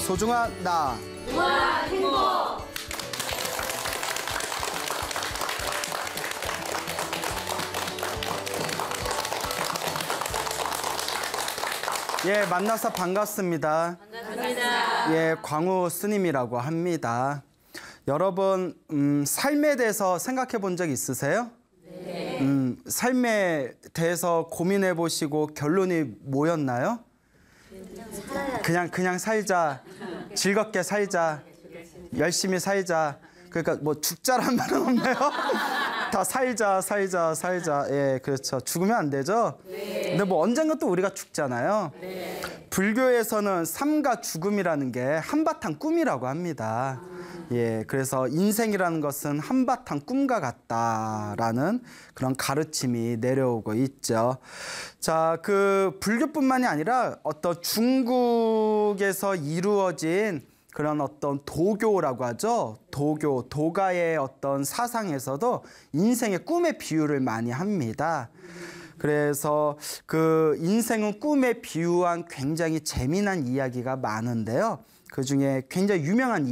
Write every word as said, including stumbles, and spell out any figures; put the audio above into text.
소중한 나. 무한한 행복. 예, 만나서 반갑습니다. 반갑습니다. 예, 광우 스님이라고 합니다. 여러분, 음, 삶에 대해서 생각해 본 적 있으세요? 네. 음, 삶에 대해서 고민해 보시고 결론이 뭐였나요? 그냥 그냥 살자, 즐겁게 살자, 열심히 살자. 그러니까 뭐 죽자란 말은 없네요. 다 살자, 살자, 살자. 예, 그렇죠. 죽으면 안 되죠. 네. 근데 뭐 언젠가 또 우리가 죽잖아요. 네. 불교에서는 삶과 죽음이라는 게 한바탕 꿈이라고 합니다. 예, 그래서 인생이라는 것은 한바탕 꿈과 같다라는 그런 가르침이 내려오고 있죠. 자, 그 불교뿐만이 아니라 어떤 중국에서 이루어진 그런 어떤 도교라고 하죠. 도교, 도가의 어떤 사상에서도 인생의 꿈의 비유를 많이 합니다. 그래서 그 인생은 꿈에 비유한 굉장히 재미난 이야기가 많은데요. 그중에 굉장히 유명한